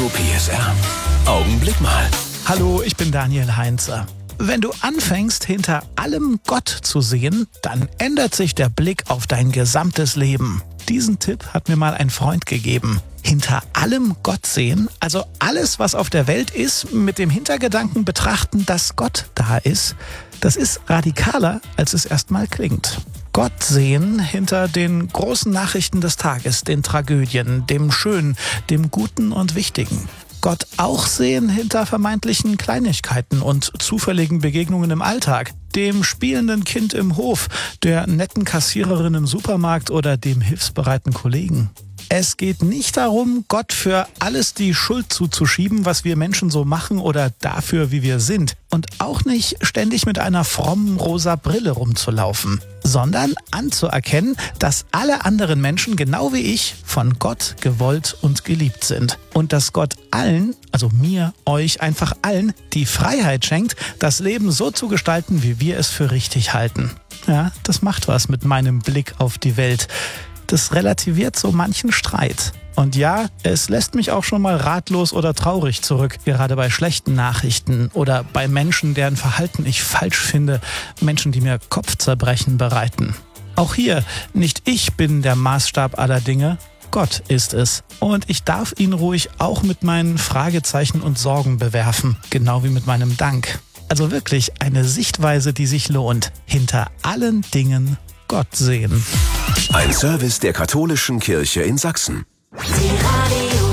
Radio PSR. Augenblick mal. Hallo, ich bin Daniel Heinze. Wenn du anfängst, hinter allem Gott zu sehen, dann ändert sich der Blick auf dein gesamtes Leben. Diesen Tipp hat mir mal ein Freund gegeben. Hinter allem Gott sehen, also alles, was auf der Welt ist, mit dem Hintergedanken betrachten, dass Gott da ist, das ist radikaler, als es erstmal klingt. Gott sehen hinter den großen Nachrichten des Tages, den Tragödien, dem Schönen, dem Guten und Wichtigen. Gott auch sehen hinter vermeintlichen Kleinigkeiten und zufälligen Begegnungen im Alltag, dem spielenden Kind im Hof, der netten Kassiererin im Supermarkt oder dem hilfsbereiten Kollegen. Es geht nicht darum, Gott für alles die Schuld zuzuschieben, was wir Menschen so machen oder dafür, wie wir sind. Und auch nicht ständig mit einer frommen rosa Brille rumzulaufen, sondern anzuerkennen, dass alle anderen Menschen, genau wie ich, von Gott gewollt und geliebt sind. Und dass Gott allen, also mir, euch, einfach allen, die Freiheit schenkt, das Leben so zu gestalten, wie wir es für richtig halten. Ja, das macht was mit meinem Blick auf die Welt. Das relativiert so manchen Streit. Und ja, es lässt mich auch schon mal ratlos oder traurig zurück, gerade bei schlechten Nachrichten oder bei Menschen, deren Verhalten ich falsch finde, Menschen, die mir Kopfzerbrechen bereiten. Auch hier, nicht ich bin der Maßstab aller Dinge, Gott ist es. Und ich darf ihn ruhig auch mit meinen Fragezeichen und Sorgen bewerfen, genau wie mit meinem Dank. Also wirklich eine Sichtweise, die sich lohnt. Hinter allen Dingen Gott sehen. Ein Service der Katholischen Kirche in Sachsen. Die Radio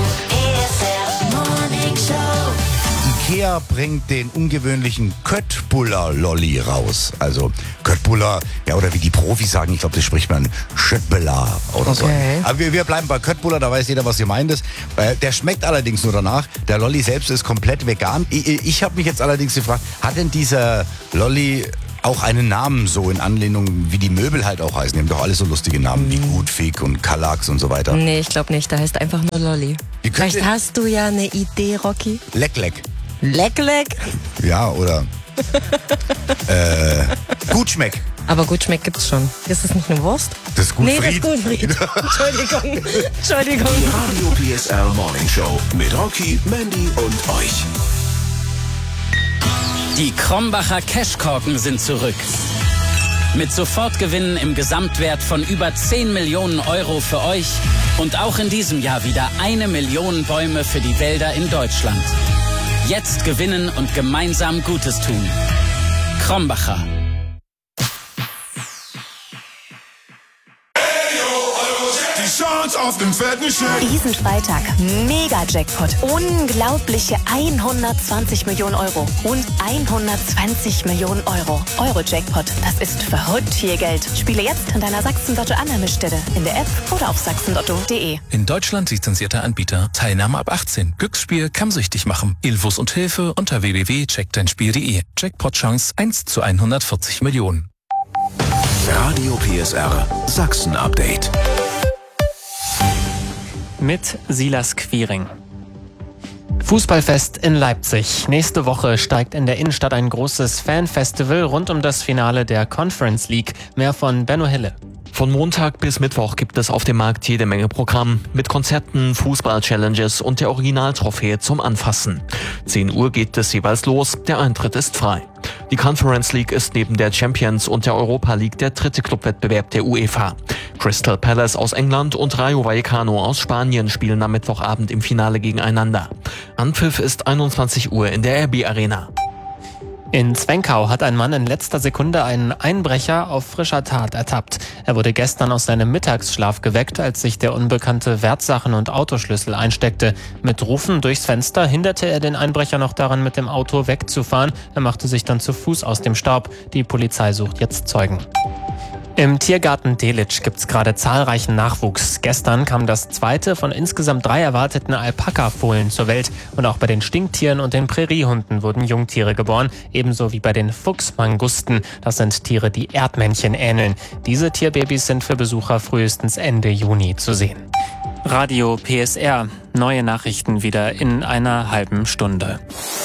PSR Morning Show. Ikea bringt den ungewöhnlichen Köttbullar-Lolli raus. Also Köttbullar, ja, oder wie die Profis sagen, ich glaube, das spricht man Schöttbullar oder so. Aber wir bleiben bei Köttbullar, da weiß jeder, was gemeint ist. Der schmeckt allerdings nur danach. Der Lolli selbst ist komplett vegan. Ich habe mich jetzt allerdings gefragt, hat denn dieser Lolli auch einen Namen, so in Anlehnung, wie die Möbel halt auch heißen? Die haben doch alle so lustige Namen, wie Gutfig und Kallax und so weiter. Nee, ich glaube nicht. Da heißt einfach nur Lolli. Vielleicht hast du ja eine Idee, Rocky. Leck. Leck? Ja, oder Gutschmeck. Aber Gutschmeck gibt's schon. Ist das nicht eine Wurst? Das ist Gutfried. Nee, das ist Gutfried. Entschuldigung. Die Radio PSR Morning Show mit Rocky, Mandy und euch. Die Krombacher Cashkorken sind zurück. Mit Sofortgewinnen im Gesamtwert von über 10 Millionen Euro für euch und auch in diesem Jahr wieder 1 Million Bäume für die Wälder in Deutschland. Jetzt gewinnen und gemeinsam Gutes tun. Krombacher. Diesen Freitag Mega-Jackpot. Unglaubliche 120 Millionen Euro und 120 Millionen Euro. Euro-Jackpot, das ist verrückt viel Geld. Spiele jetzt an deiner Sachsen-Lotto-Annahmestelle, in der App oder auf sachsenlotto.de. In Deutschland lizenzierter Anbieter. Teilnahme ab 18. Glücksspiel kann süchtig machen. Infos und Hilfe unter www.checkdeinspiel.de. Jackpot-Chance 1 zu 140 Millionen. Radio PSR Sachsen Update. Mit Silas Quiring. Fußballfest in Leipzig. Nächste Woche steigt in der Innenstadt ein großes Fanfestival rund um das Finale der Conference League. Mehr von Benno Hille. Von Montag bis Mittwoch gibt es auf dem Markt jede Menge Programm mit Konzerten, Fußball-Challenges und der Originaltrophäe zum Anfassen. 10 Uhr geht es jeweils los, der Eintritt ist frei. Die Conference League ist neben der Champions und der Europa League der dritte Clubwettbewerb der UEFA. Crystal Palace aus England und Rayo Vallecano aus Spanien spielen am Mittwochabend im Finale gegeneinander. Anpfiff ist 21 Uhr in der RB Arena. In Zwenkau hat ein Mann in letzter Sekunde einen Einbrecher auf frischer Tat ertappt. Er wurde gestern aus seinem Mittagsschlaf geweckt, als sich der Unbekannte Wertsachen und Autoschlüssel einsteckte. Mit Rufen durchs Fenster hinderte er den Einbrecher noch daran, mit dem Auto wegzufahren. Er machte sich dann zu Fuß aus dem Staub. Die Polizei sucht jetzt Zeugen. Im Tiergarten Delitzsch gibt's gerade zahlreichen Nachwuchs. Gestern kam das zweite von insgesamt 3 erwarteten Alpaka-Fohlen zur Welt. Und auch bei den Stinktieren und den Präriehunden wurden Jungtiere geboren. Ebenso wie bei den Fuchsmangusten. Das sind Tiere, die Erdmännchen ähneln. Diese Tierbabys sind für Besucher frühestens Ende Juni zu sehen. Radio PSR. Neue Nachrichten wieder in einer halben Stunde.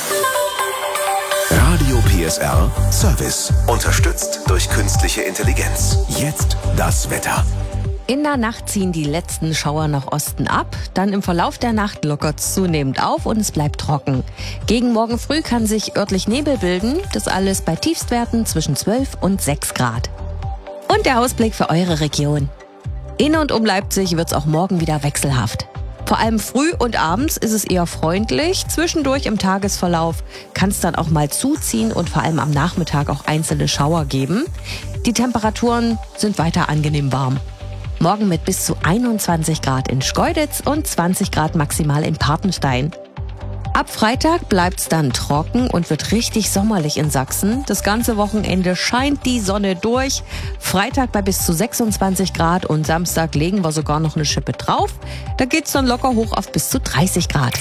Radio PSR Service. Unterstützt durch künstliche Intelligenz. Jetzt das Wetter. In der Nacht ziehen die letzten Schauer nach Osten ab, dann im Verlauf der Nacht lockert es zunehmend auf und es bleibt trocken. Gegen morgen früh kann sich örtlich Nebel bilden, das alles bei Tiefstwerten zwischen 12 und 6 Grad. Und der Ausblick für eure Region. In und um Leipzig wird es auch morgen wieder wechselhaft. Vor allem früh und abends ist es eher freundlich, zwischendurch im Tagesverlauf kann es dann auch mal zuziehen und vor allem am Nachmittag auch einzelne Schauer geben. Die Temperaturen sind weiter angenehm warm. Morgen mit bis zu 21 Grad in Schkeuditz und 20 Grad maximal in Papenstein. Ab Freitag bleibt's dann trocken und wird richtig sommerlich in Sachsen. Das ganze Wochenende scheint die Sonne durch. Freitag bei bis zu 26 Grad und Samstag legen wir sogar noch eine Schippe drauf. Da geht's dann locker hoch auf bis zu 30 Grad.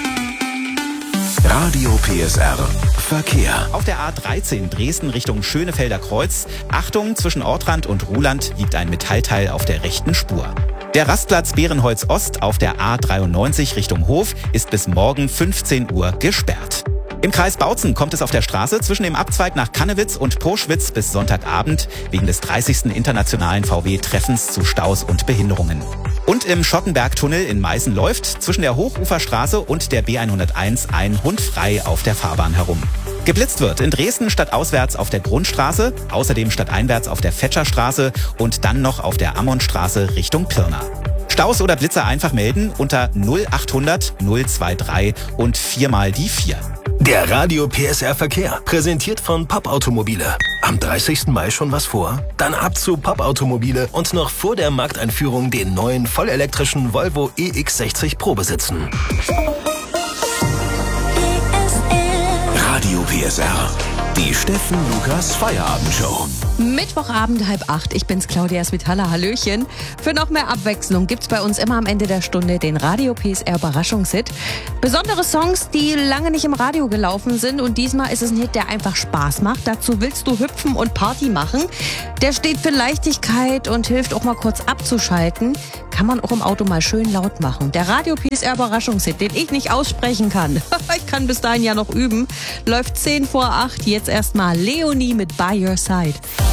Radio PSR Verkehr. Auf der A13 Dresden Richtung Schönefelder Kreuz. Achtung, zwischen Ortrand und Ruhland liegt ein Metallteil auf der rechten Spur. Der Rastplatz Bärenholz Ost auf der A93 Richtung Hof ist bis morgen 15 Uhr gesperrt. Im Kreis Bautzen kommt es auf der Straße zwischen dem Abzweig nach Kannewitz und Poschwitz bis Sonntagabend wegen des 30. internationalen VW-Treffens zu Staus und Behinderungen. Und im Schottenbergtunnel in Meißen läuft zwischen der Hochuferstraße und der B101 ein Hund frei auf der Fahrbahn herum. Geblitzt wird in Dresden stadtauswärts auf der Grundstraße, außerdem stadteinwärts auf der Fetscherstraße und dann noch auf der Ammonstraße Richtung Pirna. Staus oder Blitzer einfach melden unter 0800 023 und 4 mal die 4. Der Radio PSR Verkehr, präsentiert von Pappautomobile. Am 30. Mai schon was vor? Dann ab zu Pappautomobile und noch vor der Markteinführung den neuen vollelektrischen Volvo EX60 Pro besitzen. Radio PSR, die Steffen Lukas Feierabendshow. Mittwochabend 7:30. Ich bin's, Claudia Svitala. Hallöchen. Für noch mehr Abwechslung gibt's bei uns immer am Ende der Stunde den Radio PSR Überraschungshit. Besondere Songs, die lange nicht im Radio gelaufen sind, und diesmal ist es ein Hit, der einfach Spaß macht. Dazu willst du hüpfen und Party machen. Der steht für Leichtigkeit und hilft auch mal kurz abzuschalten. Kann man auch im Auto mal schön laut machen. Der Radio PSR Überraschungshit, den ich nicht aussprechen kann. Ich kann bis dahin ja noch üben. Läuft 7:50. Jetzt erstmal Leonie mit By Your Side.